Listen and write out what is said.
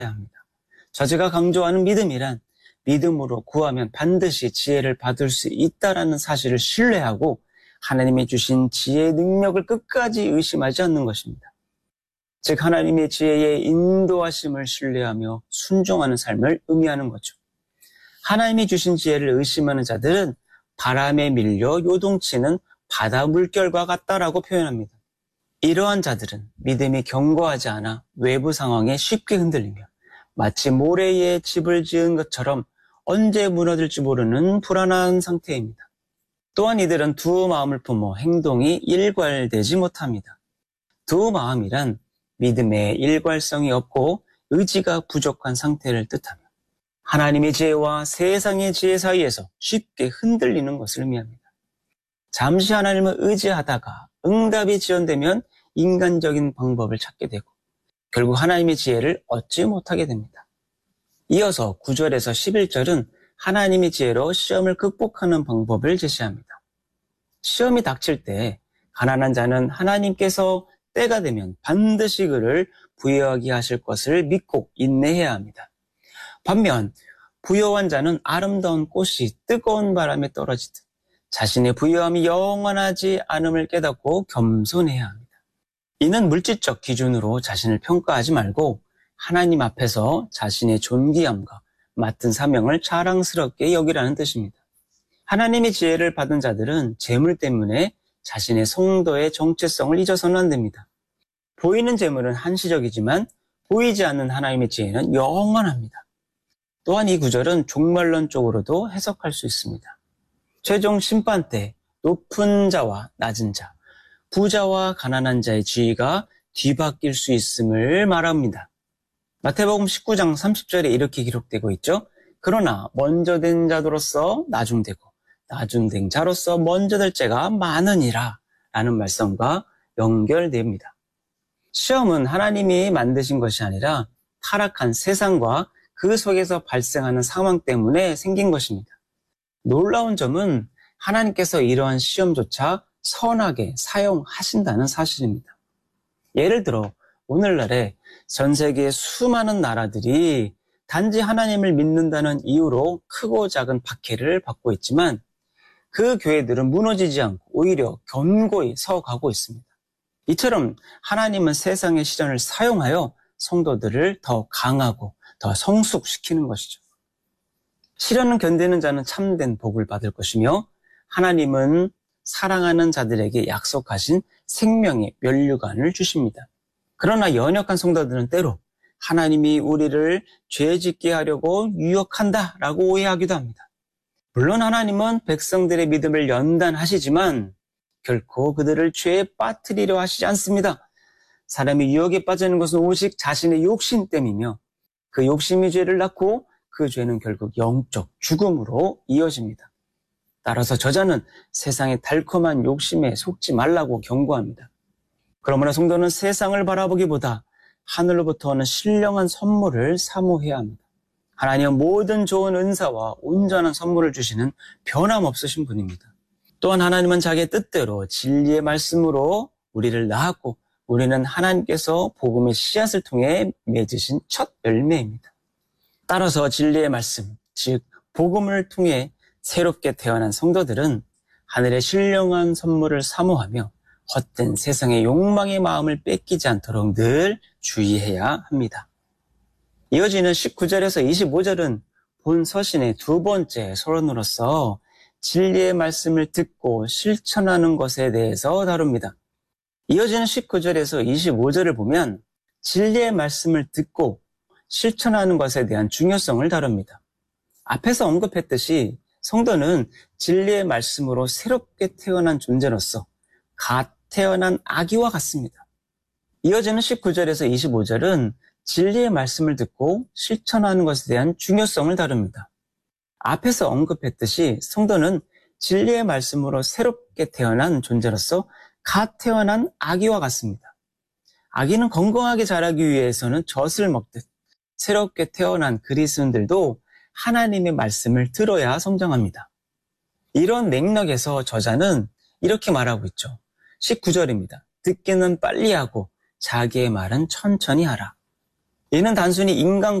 합니다. 저자가 강조하는 믿음이란 믿음으로 구하면 반드시 지혜를 받을 수 있다라는 사실을 신뢰하고 하나님이 주신 지혜의 능력을 끝까지 의심하지 않는 것입니다. 즉 하나님의 지혜의 인도하심을 신뢰하며 순종하는 삶을 의미하는 거죠. 하나님이 주신 지혜를 의심하는 자들은 바람에 밀려 요동치는 바다 물결과 같다라고 표현합니다. 이러한 자들은 믿음이 견고하지 않아 외부 상황에 쉽게 흔들리며 마치 모래 위에 집을 지은 것처럼 언제 무너질지 모르는 불안한 상태입니다. 또한 이들은 두 마음을 품어 행동이 일괄되지 못합니다. 두 마음이란 믿음의 일괄성이 없고 의지가 부족한 상태를 뜻하며 하나님의 지혜와 세상의 지혜 사이에서 쉽게 흔들리는 것을 의미합니다. 잠시 하나님을 의지하다가 응답이 지연되면 인간적인 방법을 찾게 되고 결국 하나님의 지혜를 얻지 못하게 됩니다. 이어서 9절에서 11절은 하나님의 지혜로 시험을 극복하는 방법을 제시합니다. 시험이 닥칠 때 가난한 자는 하나님께서 때가 되면 반드시 그를 부유하게 하실 것을 믿고 인내해야 합니다. 반면 부유한 자는 아름다운 꽃이 뜨거운 바람에 떨어지듯 자신의 부유함이 영원하지 않음을 깨닫고 겸손해야 합니다. 이는 물질적 기준으로 자신을 평가하지 말고 하나님 앞에서 자신의 존귀함과 맡은 사명을 자랑스럽게 여기라는 뜻입니다. 하나님의 지혜를 받은 자들은 재물 때문에 자신의 성도의 정체성을 잊어서는 안 됩니다. 보이는 재물은 한시적이지만 보이지 않는 하나님의 지혜는 영원합니다. 또한 이 구절은 종말론적으로도 해석할 수 있습니다. 최종 심판 때 높은 자와 낮은 자, 부자와 가난한 자의 지위가 뒤바뀔 수 있음을 말합니다. 마태복음 19장 30절에 이렇게 기록되고 있죠. 그러나 먼저 된 자로서 나중되고 나중된 자로서 먼저 될 자가 많으니라 라는 말씀과 연결됩니다. 시험은 하나님이 만드신 것이 아니라 타락한 세상과 그 속에서 발생하는 상황 때문에 생긴 것입니다. 놀라운 점은 하나님께서 이러한 시험조차 선하게 사용하신다는 사실입니다. 예를 들어 오늘날에 전 세계의 수많은 나라들이 단지 하나님을 믿는다는 이유로 크고 작은 박해를 받고 있지만 그 교회들은 무너지지 않고 오히려 견고히 서가고 있습니다. 이처럼 하나님은 세상의 시련을 사용하여 성도들을 더 강하고 더 성숙시키는 것이죠. 시련을 견디는 자는 참된 복을 받을 것이며 하나님은 사랑하는 자들에게 약속하신 생명의 면류관을 주십니다. 그러나 연약한 성도들은 때로 하나님이 우리를 죄짓게 하려고 유혹한다라고 오해하기도 합니다. 물론 하나님은 백성들의 믿음을 연단하시지만 결코 그들을 죄에 빠뜨리려 하시지 않습니다. 사람이 유혹에 빠지는 것은 오직 자신의 욕심 때문이며 그 욕심이 죄를 낳고 그 죄는 결국 영적 죽음으로 이어집니다. 따라서 저자는 세상의 달콤한 욕심에 속지 말라고 경고합니다. 그러므로 성도는 세상을 바라보기보다 하늘로부터 오는 신령한 선물을 사모해야 합니다. 하나님은 모든 좋은 은사와 온전한 선물을 주시는 변함없으신 분입니다. 또한 하나님은 자기의 뜻대로 진리의 말씀으로 우리를 낳았고 우리는 하나님께서 복음의 씨앗을 통해 맺으신 첫 열매입니다. 따라서 진리의 말씀, 즉 복음을 통해 새롭게 태어난 성도들은 하늘의 신령한 선물을 사모하며 헛된 세상의 욕망의 마음을 뺏기지 않도록 늘 주의해야 합니다. 이어지는 19절에서 25절은 본 서신의 두 번째 서론으로서 진리의 말씀을 듣고 실천하는 것에 대해서 다룹니다. 이어지는 19절에서 25절을 보면 진리의 말씀을 듣고 실천하는 것에 대한 중요성을 다룹니다. 앞에서 언급했듯이 성도는 진리의 말씀으로 새롭게 태어난 존재로서 갓 태어난 아기와 같습니다. 이어지는 19절에서 25절은 진리의 말씀을 듣고 실천하는 것에 대한 중요성을 다룹니다. 앞에서 언급했듯이 성도는 진리의 말씀으로 새롭게 태어난 존재로서 갓 태어난 아기와 같습니다. 아기는 건강하게 자라기 위해서는 젖을 먹듯 새롭게 태어난 그리스도인들도 하나님의 말씀을 들어야 성장합니다. 이런 맥락에서 저자는 이렇게 말하고 있죠. 19절입니다. 듣기는 빨리 하고 자기의 말은 천천히 하라. 이는 단순히 인간